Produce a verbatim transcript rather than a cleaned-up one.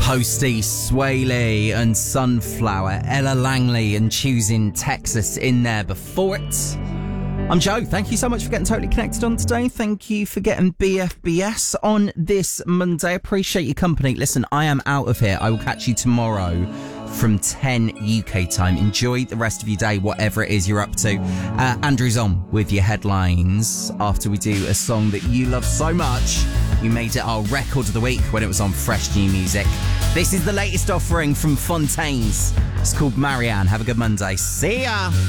Posty, Sway Lee and Sunflower, Ella Langley and Choosing Texas in there before it. I'm Joe. Thank you so much for getting totally connected on today. Thank you for getting B F B S on this Monday. Appreciate your company. Listen, I am out of here. I will catch you tomorrow from ten U K time. Enjoy the rest of your day, whatever it is you're up to. Uh, Andrew's on with your headlines after we do a song that you love so much. You made it our record of the week when it was on Fresh New Music. This is the latest offering from Fontaines. It's called Marianne. Have a good Monday. See ya!